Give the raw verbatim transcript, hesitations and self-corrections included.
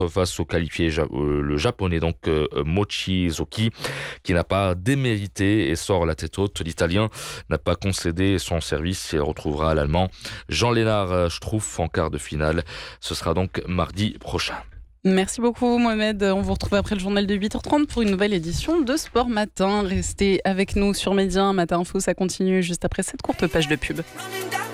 face au qualifié euh, le japonais donc euh, Mochizuki, qui n'a pas démérité et sort la tête haute. L'Italien n'a pas concédé son service et retrouvera l'Allemand Jean-Lénard Struff en quart de finale. Ce sera donc mardi prochain. Merci beaucoup Mohamed, on vous retrouve après le journal de huit heures trente pour une nouvelle édition de Sport Matin. Restez avec nous sur Média, Matin Info, ça continue juste après cette courte page de pub.